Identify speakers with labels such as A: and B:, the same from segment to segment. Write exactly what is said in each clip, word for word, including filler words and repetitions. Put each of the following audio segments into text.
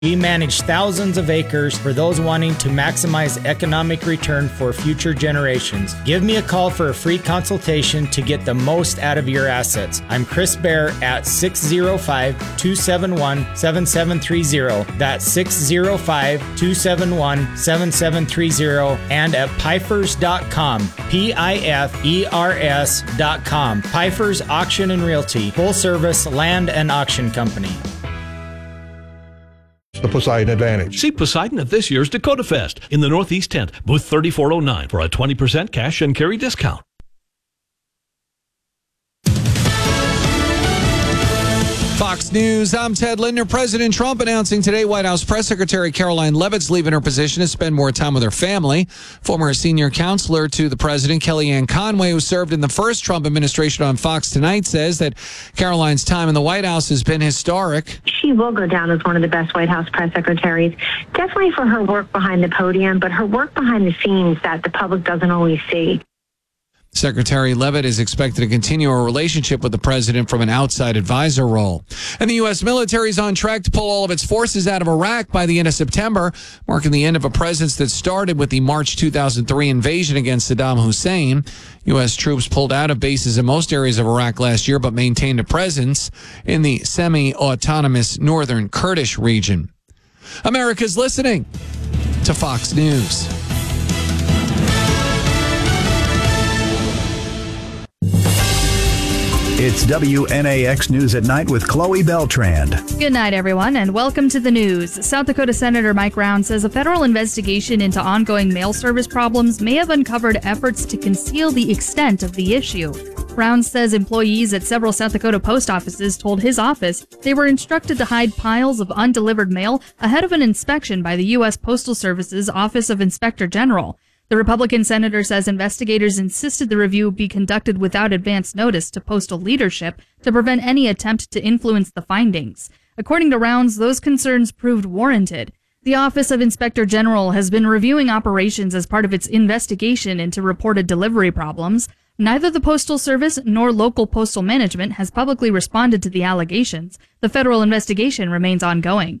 A: We manage thousands of acres for those wanting to maximize economic return for future generations. Give me a call for a free consultation to get the most out of your assets. I'm Chris Bear at six oh five, two seven one, seven seven three oh. That's six oh five, two seven one, seven seven three oh and at pifers dot com. P I F E R S dot com. Pifers Auction and Realty, full service land and auction company.
B: The Poseidon Advantage.
C: See Poseidon at this year's Dakota Fest in the Northeast Tent, booth thirty-four oh nine, for a twenty percent cash and carry discount.
D: Fox News, I'm Ted Linder. President Trump announcing today White House Press Secretary Caroline Leavitt's leaving her position to spend more time with her family. Former senior counselor to the president, Kellyanne Conway, who served in the first Trump administration on Fox Tonight, says that Caroline's time in the White House has been historic.
E: She will go down as one of the best White House press secretaries, definitely for her work behind the podium, but her work behind the scenes that the public doesn't always see.
D: Secretary Leavitt is expected to continue a relationship with the president from an outside advisor role. And the U S military is on track to pull all of its forces out of Iraq by the end of September, marking the end of a presence that started with the March two thousand three invasion against Saddam Hussein. U S troops pulled out of bases in most areas of Iraq last year, but maintained a presence in the semi-autonomous northern Kurdish region. America's listening to Fox News.
F: It's W N A X News at Night with Chloe Beltran.
G: Good night, everyone, and welcome to the news. South Dakota Senator Mike Round says a federal investigation into ongoing mail service problems may have uncovered efforts to conceal the extent of the issue. Round says employees at several South Dakota post offices told his office they were instructed to hide piles of undelivered mail ahead of an inspection by the U S Postal Service's Office of Inspector General. The Republican senator says investigators insisted the review be conducted without advance notice to postal leadership to prevent any attempt to influence the findings. According to Rounds, those concerns proved warranted. The Office of Inspector General has been reviewing operations as part of its investigation into reported delivery problems. Neither the Postal Service nor local postal management has publicly responded to the allegations. The federal investigation remains ongoing.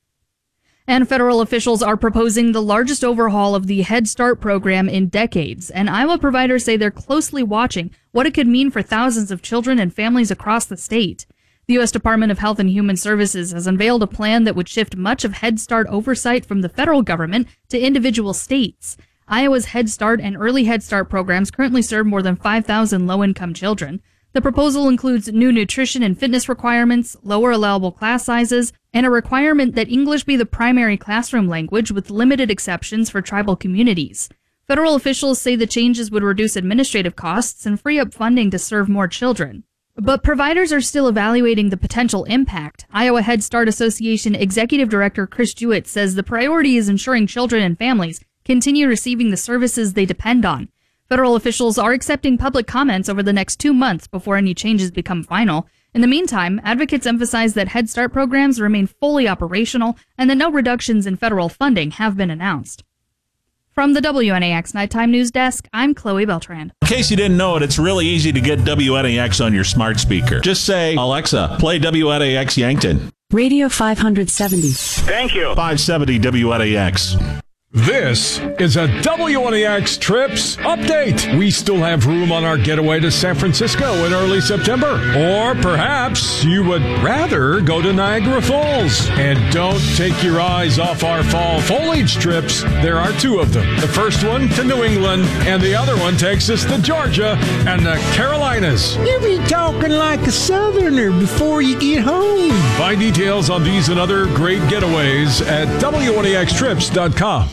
G: And federal officials are proposing the largest overhaul of the Head Start program in decades, and Iowa providers say they're closely watching what it could mean for thousands of children and families across the state. The U S Department of Health and Human Services has unveiled a plan that would shift much of Head Start oversight from the federal government to individual states. Iowa's Head Start and Early Head Start programs currently serve more than five thousand low-income children. The proposal includes new nutrition and fitness requirements, lower allowable class sizes, and a requirement that English be the primary classroom language with limited exceptions for tribal communities. Federal officials say the changes would reduce administrative costs and free up funding to serve more children. But providers are still evaluating the potential impact. Iowa Head Start Association Executive Director Chris Jewett says the priority is ensuring children and families continue receiving the services they depend on. Federal officials are accepting public comments over the next two months before any changes become final. In the meantime, advocates emphasize that Head Start programs remain fully operational and that no reductions in federal funding have been announced. From the W N A X Nighttime News Desk, I'm Chloe Beltran.
H: In case you didn't know it, it's really easy to get W N A X on your smart speaker. Just say, Alexa, play W N A X Yankton.
I: Radio five seventy.
H: Thank you. five seventy W N A X.
J: This is a W N A X Trips update. We still have room on our getaway to San Francisco in early September. Or perhaps you would rather go to Niagara Falls. And don't take your eyes off our fall foliage trips. There are two of them. The first one to New England, and the other one takes us to Georgia and the Carolinas.
K: You be talking like a southerner before you get home.
J: Find details on these and other great getaways at W N A X trips dot com.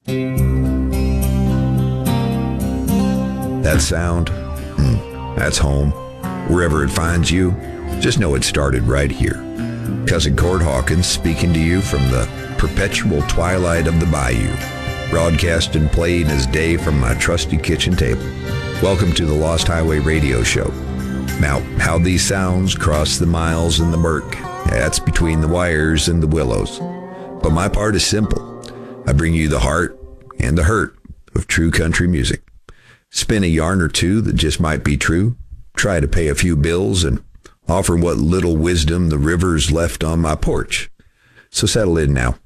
L: That sound, mm, that's home. Wherever it finds you, just know it started right here. Cousin Cord Hawkins speaking to you from the perpetual twilight of the bayou, broadcasting playing his day from my trusty kitchen table. Welcome to the Lost Highway Radio Show. Now, how these sounds cross the miles and the murk, that's between the wires and the willows. But my part is simple. I bring you the heart and the hurt of true country music. Spin a yarn or two that just might be true. Try to pay a few bills and offer what little wisdom the river's left on my porch. So settle in now.